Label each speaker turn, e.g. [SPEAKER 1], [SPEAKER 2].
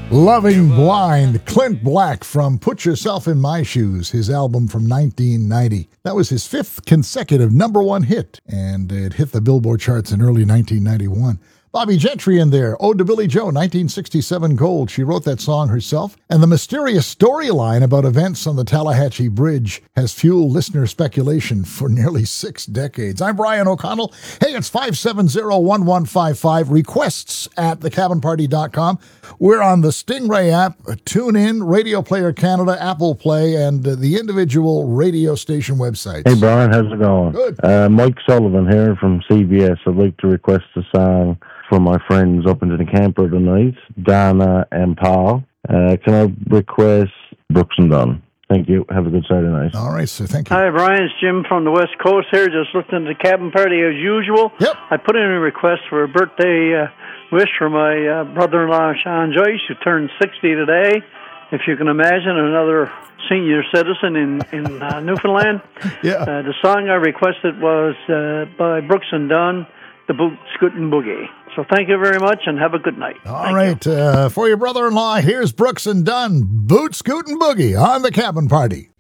[SPEAKER 1] Loving Blind, Clint Black from Put Yourself in My Shoes, his album from 1990. That was his fifth consecutive number one hit, and it hit the Billboard charts in early 1991. Bobby Gentry in there, Ode to Billie Joe, 1967 gold. She wrote that song herself. And the mysterious storyline about events on the Tallahatchie Bridge has fueled listener speculation for nearly 6 decades. I'm Brian O'Connell. Hey, it's 570-1155. Requests at thecabinparty.com. We're on the Stingray app, TuneIn, Radio Player Canada, Apple Play, and the individual radio station websites.
[SPEAKER 2] Hey, Brian, how's it going?
[SPEAKER 1] Good.
[SPEAKER 2] Mike Sullivan here from CBS. I'd like to request a song for my friends up into the camper tonight, Dana and Paul. Can I request Brooks and Dunn? Thank you. Have a good Saturday night.
[SPEAKER 1] All right, sir. Thank you.
[SPEAKER 3] Hi, Brian. It's Jim from the West Coast here, just listening to the Cabin Party as usual.
[SPEAKER 1] Yep.
[SPEAKER 3] I put in a request for a birthday wish for my brother-in-law, Sean Joyce, who turned 60 today. If you can imagine, another senior citizen in Newfoundland.
[SPEAKER 1] Yeah.
[SPEAKER 3] The song I requested was by Brooks and Dunn, The Boot Scootin' Boogie. So thank you very much, and have a good night.
[SPEAKER 1] All right. For your brother-in-law, here's Brooks and Dunn, Boot Scootin' Boogie on the Cabin Party.